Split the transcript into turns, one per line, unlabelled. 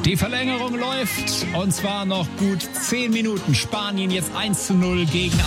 Die Verlängerung läuft und zwar noch gut 10 Minuten. Spanien jetzt 1:0 gegen